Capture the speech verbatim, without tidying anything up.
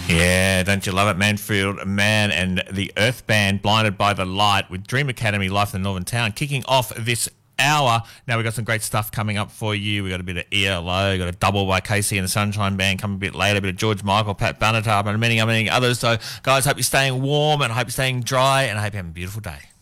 Yeah, don't you love it? Manfield Man and the Earth Band, Blinded by the Light, with Dream Academy, Life in the Northern Town, kicking off this hour. Now we've got some great stuff coming up for you. We've got a bit of E L O, we've got a double by Casey and the Sunshine Band coming a bit later, a bit of George Michael, Pat Benatar, and many, many others. So, guys, hope you're staying warm and I hope you're staying dry and I hope you're having a beautiful day.